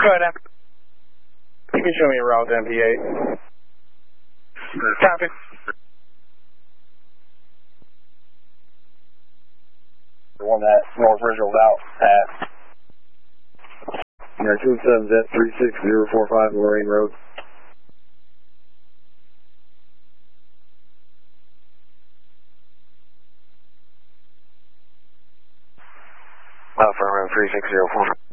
Go ahead, M. You can show me a route to MP8. Copy. On that North Ridgeville route at 207Z36045 Lorraine Road. Affirmative 3604.